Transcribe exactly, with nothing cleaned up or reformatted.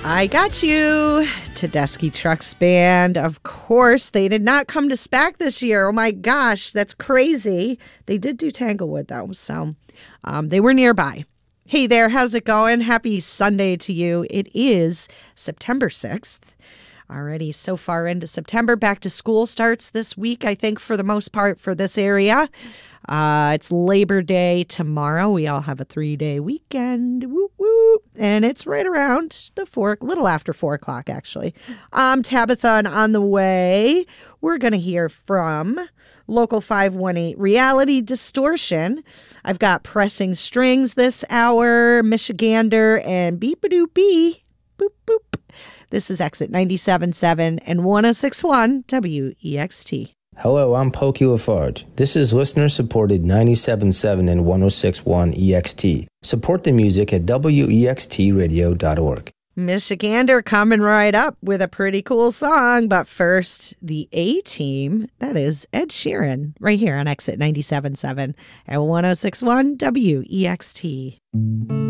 I got you. Tedeschi Trucks Band. Of course, they did not come to SPAC this year. Oh my gosh, that's crazy. They did do Tanglewood though, so um, they were nearby. Hey there, how's it going? Happy Sunday to you. It is September sixth. Already so far into September. Back to school starts this week, I think, for the most part for this area. Uh, it's Labor Day tomorrow. We all have a three-day weekend. Woo woo. And it's right around the four, little after four o'clock, actually. Um, Tabitha on the way. We're going to hear from Local five one eight Reality Distortion. I've got Pressing Strings this hour, Michigander, and Beep-a-doop-bee. Boop, boop. This is Exit ninety-seven point seven and one oh six point one W E X T. Hello, I'm Pokey Lafarge. This is listener-supported ninety-seven point seven and one oh six point one E X T. Support the music at W E X T radio dot org. Michigander coming right up with a pretty cool song. But first, the A-Team, that is Ed Sheeran, right here on Exit ninety-seven point seven and one oh six point one W E X T.